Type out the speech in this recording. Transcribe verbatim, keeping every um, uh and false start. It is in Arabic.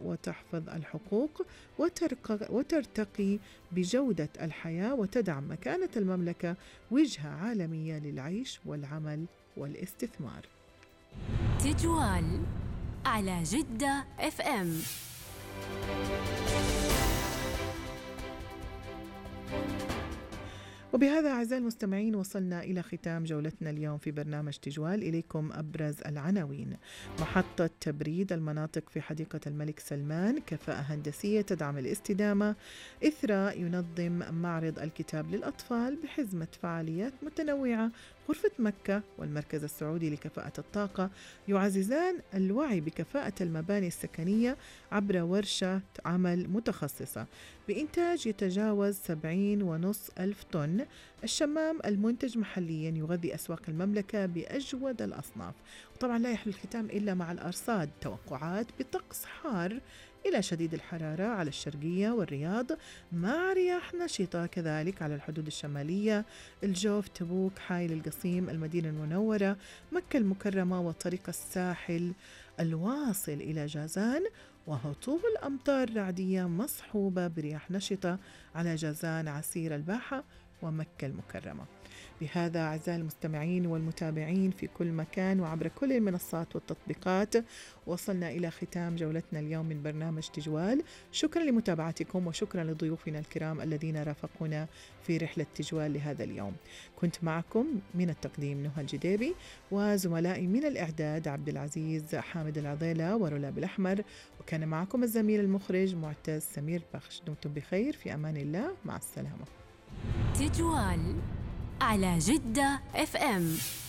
وتحفظ الحقوق وترتقي بجودة الحياة وتدعم مكانة المملكة وجهة عالمية للعيش والعمل والاستثمار. تجوال على جدة اف ام. وبهذا أعزائي المستمعين وصلنا إلى ختام جولتنا اليوم في برنامج تجوال. إليكم أبرز العناوين: محطة تبريد المناطق في حديقة الملك سلمان، كفاءة هندسية تدعم الاستدامة. إثراء ينظم معرض الكتاب للأطفال بحزمة فعاليات متنوعة. غرفة مكة والمركز السعودي لكفاءة الطاقة يعززان الوعي بكفاءة المباني السكنية عبر ورشة عمل متخصصة بإنتاج يتجاوز سبعين ونصف ألف طن. الشمام المنتج محليا يغذي أسواق المملكة بأجود الأصناف. وطبعا لا يحل الختام إلا مع الأرصاد. توقعات بطقس حار إلى شديد الحرارة على الشرقية والرياض مع رياح نشطة كذلك على الحدود الشمالية، الجوف، تبوك، حائل القصيم، المدينة المنورة، مكة المكرمة وطريق الساحل الواصل إلى جازان، وهطول أمطار رعدية مصحوبة برياح نشطة على جازان، عسير، الباحة ومكة المكرمة. بهذا أعزائي المستمعين والمتابعين في كل مكان وعبر كل المنصات والتطبيقات وصلنا إلى ختام جولتنا اليوم من برنامج تجوال. شكرا لمتابعتكم وشكرا لضيوفنا الكرام الذين رافقونا في رحلة تجوال لهذا اليوم. كنت معكم من التقديم نهى الجديبي وزملائي من الإعداد عبد العزيز حامد العضيلة ورولاب الأحمر، وكان معكم الزميل المخرج معتز سمير بخش. دمتم بخير، في أمان الله، مع السلامة. تجوال على جدة اف ام.